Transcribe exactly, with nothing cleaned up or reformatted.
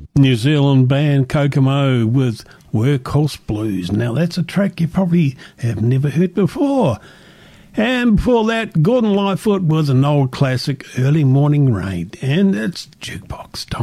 New Zealand band Kokomo with Workhorse Blues. Now that's a track you probably have never heard before. And before that, Gordon Lightfoot with an old classic, Early Morning Rain. And it's jukebox time.